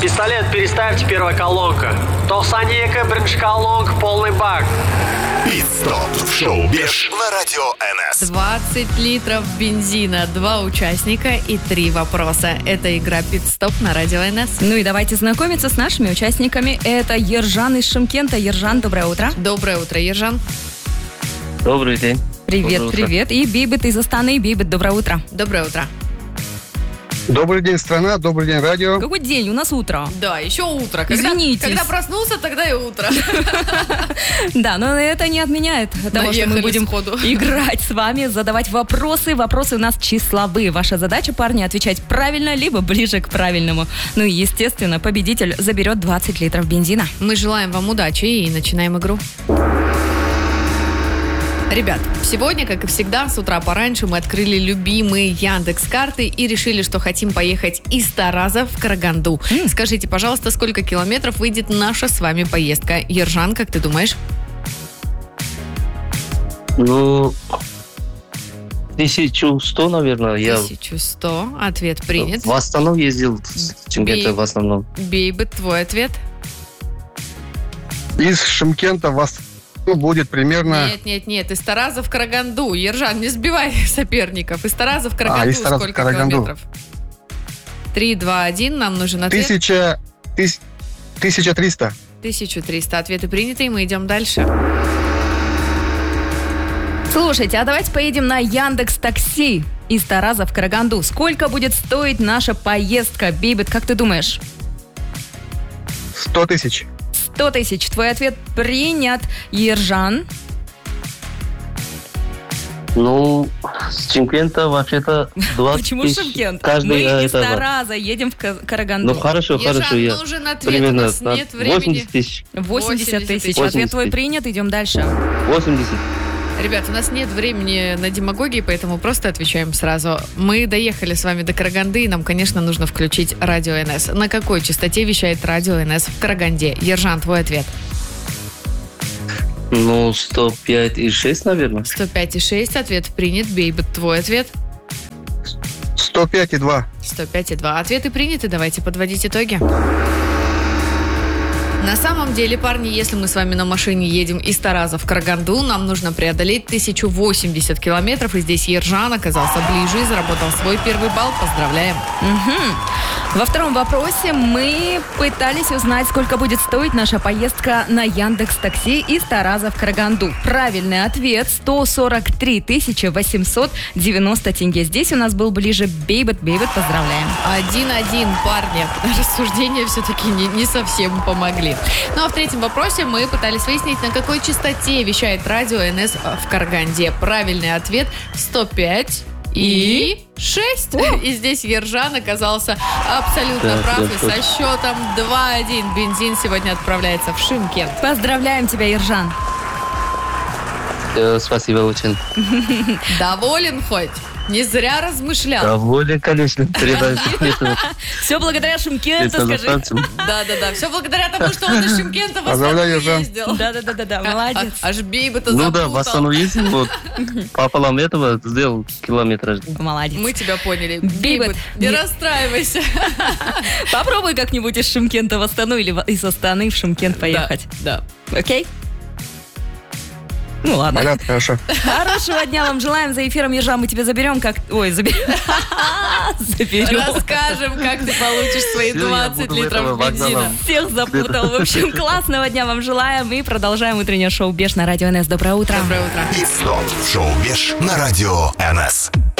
Пистолет переставьте, первая колонка. Толсанека, бірінші колонка, полный бак. Пит-стоп в шоу «Беш» на радио НС. 20 литров бензина, 2 участника и 3 вопроса. Это игра «Пит-стоп» на радио НС. Ну и давайте знакомиться с нашими участниками. Это Ержан из Шымкента. Ержан, доброе утро. Доброе утро, Ержан. Добрый день. Привет, Доброе привет. И Бибет из Астаны. Бибет, доброе утро. Доброе утро. Добрый день, страна, добрый день, радио. Какой день? У нас утро. Да, еще утро. Извинитесь. Когда проснулся, тогда и утро. Да, но это не отменяет того, что мы будем играть с вами, задавать вопросы. Вопросы у нас числовые. Ваша задача, парни, отвечать правильно, либо ближе к правильному. Ну и, естественно, победитель заберет 20 литров бензина. Мы желаем вам удачи и начинаем игру. Ребят, сегодня, как и всегда, с утра пораньше мы открыли любимые Яндекс.Карты и решили, что хотим поехать из Тараза в Караганду. Скажите, пожалуйста, сколько километров выйдет наша с вами поездка? Ержан, как ты думаешь? Ну, 1100, наверное. 1100. Ответ принят. В Астану ездил, в Шымкенте в основном. Бейбет, твой ответ? Из Шымкента вас будет примерно... Нет. Из Тараза в Караганду. Ержан, не сбивай соперников. Из Тараза в Караганду из Тараза в сколько Караганду. километров? 3, 2, 1. Нам нужен ответ. 1300. 1300. Ответы приняты, и мы идем дальше. Слушайте, а давайте поедем на Яндекс.Такси из Тараза в Караганду. Сколько будет стоить наша поездка? Бибет, как ты думаешь? 100 тысяч. 100 тысяч. Твой ответ принят. Ержан? Ну, с Шымкента вообще-то 20 Почему тысяч. Шымкент? Каждый Мы из этого. Тараза едем в Караганду. Ну, хорошо. Ержан, Я нужен ответ. примерно У нас нет времени. 80 тысяч. 80 тысяч. 80 Ответ твой тысяч. принят. Идем дальше. 80. Ребят, у нас нет времени на демагогии, поэтому просто отвечаем сразу. Мы доехали с вами до Караганды, и нам, конечно, нужно включить радио НС. На какой частоте вещает радио НС в Караганде? Ержан, твой ответ. Ну, 105,6, наверное. 105,6. Ответ принят. Бейбет, твой ответ. 105,2. 105,2. Ответы приняты. Давайте подводить итоги. На самом деле, парни, если мы с вами на машине едем из Тараза в Караганду, нам нужно преодолеть 1080 километров, и здесь Ержан оказался ближе и заработал свой первый балл. Поздравляем. Во втором вопросе мы пытались узнать, сколько будет стоить наша поездка на Яндекс.Такси из Тараза в Караганду. Правильный ответ – 143 890 тенге. Здесь у нас был ближе Бейбет. Бейбет, поздравляем. 1-1, парни. Рассуждения все-таки не совсем помогли. Ну а в третьем вопросе мы пытались выяснить, на какой частоте вещает радио НС в Караганде. Правильный ответ – 105 и 6. И здесь Ержан оказался абсолютно прав. И со счетом 2-1 бензин сегодня отправляется в Шымкент. Поздравляем тебя, Ержан. Спасибо очень. Доволен хоть? Не зря размышлял. Доволен, конечно. Все благодаря Шымкенту, скажи. Да. Все благодаря тому, что он из Шымкента в Астану ездил. Да, молодец. Аж Бейбета Ну запутал. да, в Астану ездил, вот пополам этого сделал километраж. Молодец. Мы тебя поняли. Бейбет, не расстраивайся. Попробуй как-нибудь из Шымкента в Астану или из Астаны в Шымкент поехать. Да. Окей? Ну ладно. Понятно, хорошо. Хорошего дня вам желаем. За эфиром, Ержан, мы тебя заберем. Заберем. Расскажем, как ты получишь свои 20 литров бензина. Всех запутал. В общем, классного дня вам желаем. И продолжаем утреннее шоу «Беш» на радио НС. Доброе утро. Доброе утро. Пит-стоп в шоу «Беш» на радио НС.